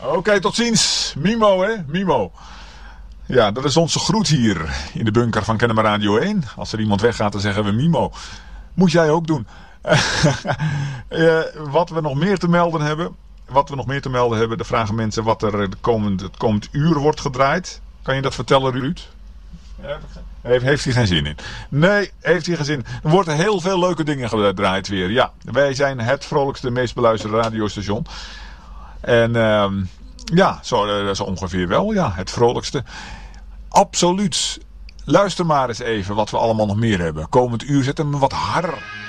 Oké, tot ziens. Mimo, hè? Mimo. Ja, dat is onze groet hier in de bunker van Kennemer Radio 1. Als er iemand weggaat, dan zeggen we Mimo. Moet jij ook doen. Wat we nog meer te melden hebben. Dan vragen mensen wat er het komend uur wordt gedraaid. Kan je dat vertellen, Ruud? Heeft hij geen zin in? Nee, heeft hij geen zin. Er worden heel veel leuke dingen gedraaid weer. Ja, wij zijn het vrolijkste, meest beluisterde radiostation. En ja, zo ongeveer wel. Ja, het vrolijkste. Absoluut. Luister maar eens even wat we allemaal nog meer hebben. Komend uur zet hem wat harder.